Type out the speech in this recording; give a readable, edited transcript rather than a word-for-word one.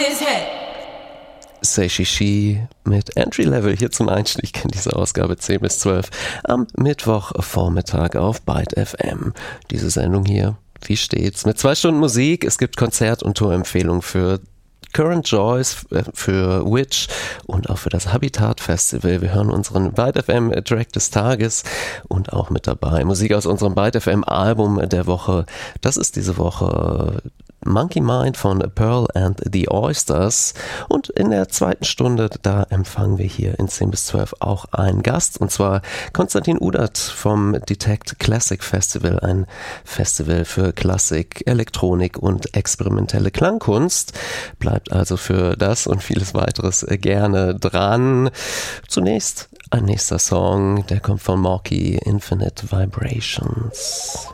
his head. Say She mit Entry Level hier zum Einstieg in diese Ausgabe 10 bis 12 am Mittwochvormittag auf Byte FM. Diese Sendung hier, wie steht's? Mit 2 Stunden Musik, es gibt Konzert- und Tourempfehlungen für Current Joys, für Witch und auch für das Habitat Festival. Wir hören unseren Byte FM Track des Tages und auch mit dabei Musik aus unserem Byte FM Album der Woche. Das ist diese Woche Monkey Mind von Pearl and the Oysters, und in der zweiten Stunde, da empfangen wir hier in 10 bis 12 auch einen Gast, und zwar Konstantin Udert vom Detect Classic Festival, ein Festival für Klassik, Elektronik und experimentelle Klangkunst. Bleibt also für das und vieles weiteres gerne dran. Zunächst ein nächster Song, der kommt von Morky, Infinite Vibrations.